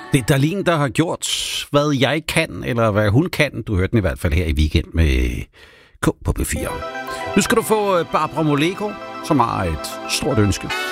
Det er Darlene, der har gjort, hvad jeg kan, eller hvad hun kan. Du hørte den i hvert fald her i Weekend med K på P4. Nu skal du få Barbara Moleko, som har et stort ønske.